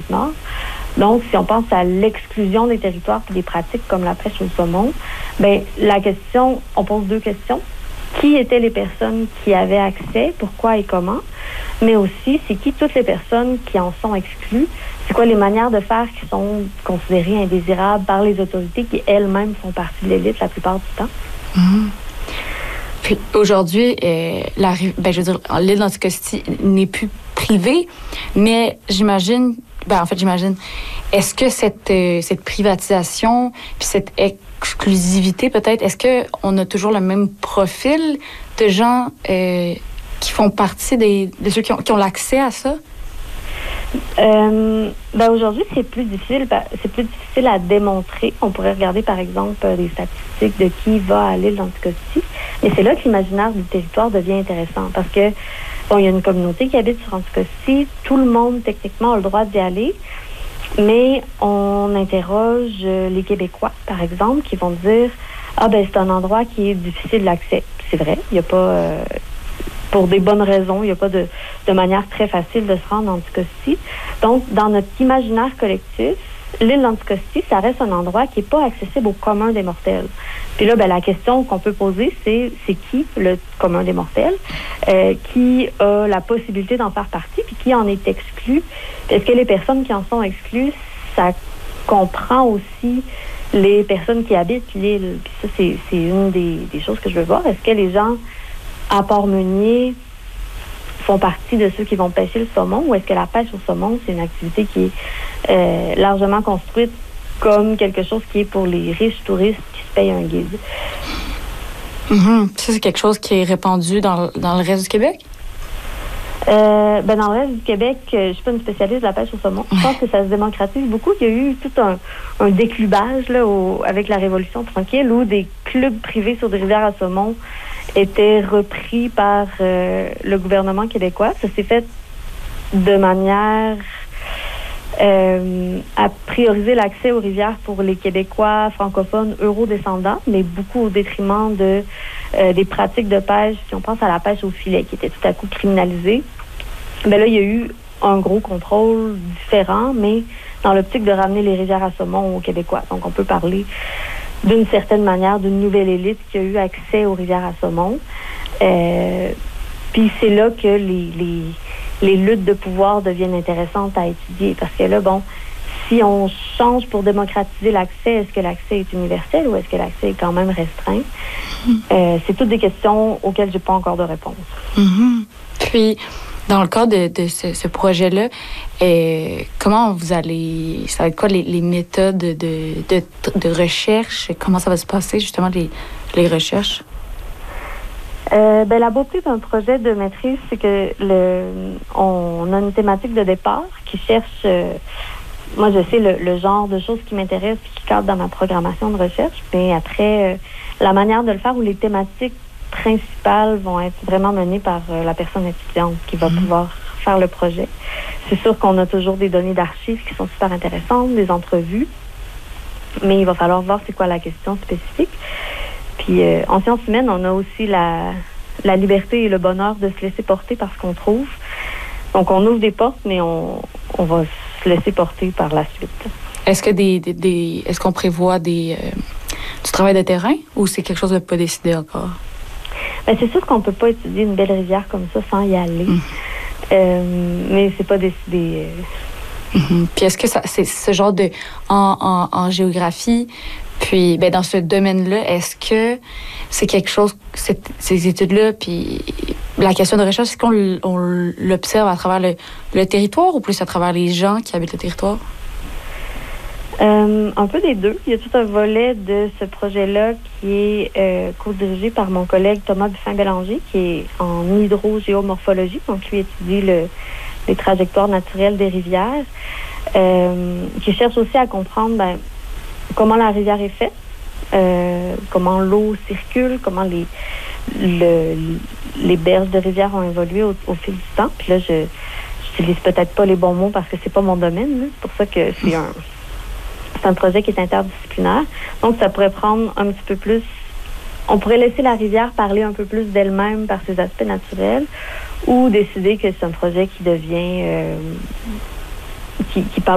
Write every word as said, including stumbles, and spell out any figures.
Nord. Donc, si on pense à l'exclusion des territoires et des pratiques comme la pêche au saumon, bien, la question, on pose deux questions. Qui étaient les personnes qui avaient accès, pourquoi et comment? Mais aussi, c'est qui toutes les personnes qui en sont exclues? C'est quoi les manières de faire qui sont considérées indésirables par les autorités qui elles-mêmes font partie de l'élite la plupart du temps? Mmh. Puis aujourd'hui, euh, la, ben, je veux dire, l'île d'Anticosti n'est plus privée, mais j'imagine, ben, en fait, j'imagine, est-ce que cette, euh, cette privatisation, puis cette exclusivité peut-être, est-ce qu'on a toujours le même profil de gens euh, qui font partie des, de ceux qui ont, qui ont l'accès à ça? Euh, ben aujourd'hui, c'est plus difficile. C'est plus difficile à démontrer. On pourrait regarder, par exemple, des statistiques de qui va à l'île d'Anticosti. Mais c'est là que l'imaginaire du territoire devient intéressant. Parce que, bon, il y a une communauté qui habite sur Anticosti. Tout le monde, techniquement, a le droit d'y aller. Mais on interroge les Québécois, par exemple, qui vont dire « Ah, ben c'est un endroit qui est difficile d'accès. » C'est vrai, il n'y a pas... Euh, pour des bonnes raisons. Il n'y a pas de, de manière très facile de se rendre en Anticosti. Donc, dans notre imaginaire collectif, l'île d'Anticosti, ça reste un endroit qui n'est pas accessible au commun des mortels. Puis là, ben, la question qu'on peut poser, c'est c'est qui le commun des mortels, euh, qui a la possibilité d'en faire partie, puis qui en est exclu. Est-ce que les personnes qui en sont exclues, ça comprend aussi les personnes qui habitent l'île? Puis ça, c'est, c'est une des, des choses que je veux voir. Est-ce que les gens à Port-Meunier font partie de ceux qui vont pêcher le saumon, ou est-ce que la pêche au saumon, c'est une activité qui est euh, largement construite comme quelque chose qui est pour les riches touristes qui se payent un guide? Mm-hmm. Ça, c'est quelque chose qui est répandu dans, dans le reste du Québec? Euh, ben dans le reste du Québec, euh, je suis pas une spécialiste de la pêche au saumon. Je pense que ça se démocratise beaucoup. Il y a eu tout un, un déclubage là, au, avec la Révolution tranquille, où des clubs privés sur des rivières à saumon étaient repris par euh, le gouvernement québécois. Ça s'est fait de manière euh, à prioriser l'accès aux rivières pour les Québécois francophones euro-descendants, mais beaucoup au détriment de euh, des pratiques de pêche. Si on pense à la pêche au filet, qui était tout à coup criminalisée, ben là, il y a eu un gros contrôle différent, mais dans l'optique de ramener les rivières à saumon aux Québécois. Donc, on peut parler d'une certaine manière d'une nouvelle élite qui a eu accès aux rivières à saumon. Euh, puis c'est là que les, les, les luttes de pouvoir deviennent intéressantes à étudier. Parce que là, bon, si on change pour démocratiser l'accès, est-ce que l'accès est universel ou est-ce que l'accès est quand même restreint? Mm-hmm. Euh, c'est toutes des questions auxquelles j'ai pas encore de réponse. Mm-hmm. Puis, dans le cadre de, de ce, ce projet-là, euh, comment vous allez... Ça va être quoi les, les méthodes de, de, de recherche? Comment ça va se passer, justement, les, les recherches? Euh, ben, la beauté d'un projet de maîtrise, c'est que le, on a une thématique de départ qui cherche... Euh, moi, je sais le, le genre de choses qui m'intéressent et qui cadrent dans ma programmation de recherche. Mais après, euh, la manière de le faire ou les thématiques principales vont être vraiment menées par euh, la personne étudiante qui va mmh. pouvoir faire le projet. C'est sûr qu'on a toujours des données d'archives qui sont super intéressantes, des entrevues, mais il va falloir voir c'est quoi la question spécifique. Puis euh, en sciences humaines, on a aussi la, la liberté et le bonheur de se laisser porter par ce qu'on trouve. Donc on ouvre des portes, mais on, on va se laisser porter par la suite. Est-ce que des, des, des est-ce qu'on prévoit des euh, du travail de terrain ou c'est quelque chose de pas décidé encore? Ben, c'est sûr qu'on ne peut pas étudier une belle rivière comme ça sans y aller. Mmh. Euh, mais c'est pas décidé. Mmh. Puis est-ce que ça, c'est ce genre de... En, en, en géographie, puis ben, dans ce domaine-là, est-ce que c'est quelque chose... Cette, ces études-là, puis la question de recherche, est-ce qu'on on l'observe à travers le, le territoire ou plus à travers les gens qui habitent le territoire? Euh, un peu des deux. Il y a tout un volet de ce projet-là qui est euh, co-dirigé par mon collègue Thomas Buffin-Bélanger, qui est en hydrogéomorphologie, donc lui étudie le, les trajectoires naturelles des rivières, euh, qui cherche aussi à comprendre ben, comment la rivière est faite, euh, comment l'eau circule, comment les, le, les berges de rivière ont évolué au, au fil du temps. Puis là, je n'utilise peut-être pas les bons mots parce que c'est pas mon domaine. Là. C'est pour ça que c'est un... C'est un projet qui est interdisciplinaire. Donc, ça pourrait prendre un petit peu plus... On pourrait laisser la rivière parler un peu plus d'elle-même par ses aspects naturels ou décider que c'est un projet qui devient... Euh, qui, qui parle